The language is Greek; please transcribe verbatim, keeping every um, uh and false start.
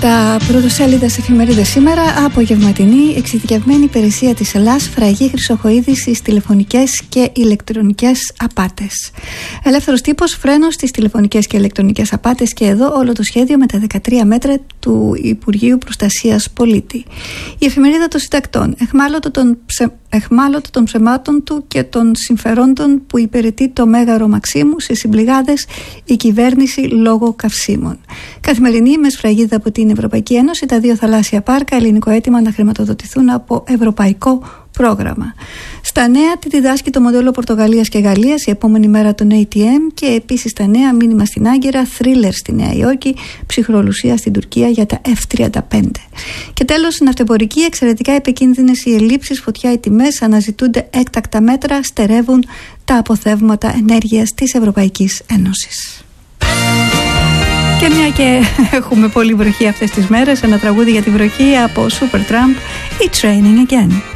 Τα πρωτοσέλιδα σε εφημερίδες σήμερα. Απογευματινή εξειδικευμένη υπηρεσία της Ελλάς φραγή Χρυσοχοΐδη στις τηλεφωνικές και ηλεκτρονικές απάτες. Ελεύθερος τύπος, φρένος στις τηλεφωνικές και ηλεκτρονικές απάτες, και εδώ όλο το σχέδιο με τα δεκατρία μέτρα του Υπουργείου Προστασίας Πολίτη. Η εφημερίδα των συντακτών, εχμάλωτο των, ψε... εχμάλωτο των ψεμάτων του και των συμφερόντων που υπηρετεί το Μέγαρο Μαξίμου, σε συμπληγάδες η κυβέρνηση λόγω καυσίμων. Καθημερινή με σφραγίδα από την Ευρωπαϊκή Ένωση, τα δύο θαλάσσια πάρκα, ελληνικό αίτημα να χρηματοδοτηθούν από ευρωπαϊκό πρόγραμμα. Στα νέα, τι διδάσκει το μοντέλο Πορτογαλίας και Γαλλίας, η επόμενη μέρα των έι τι εμ, και επίσης στα νέα, μήνυμα στην Άγκυρα, θρίλερ στη Νέα Υόρκη, ψυχρολουσία στην Τουρκία για τα εφ τριάντα πέντε. Και τέλος, ναυτεμπορική, εξαιρετικά επικίνδυνες οι ελλείψεις, φωτιά οι τιμές, αναζητούνται έκτακτα μέτρα, στερεύουν τα αποθεύματα ενέργειας της Ευρωπαϊκής Ένωσης. Και μια και έχουμε πολύ βροχή αυτές τις μέρες, ένα τραγούδι για τη βροχή από Supertramp, It's Raining Again.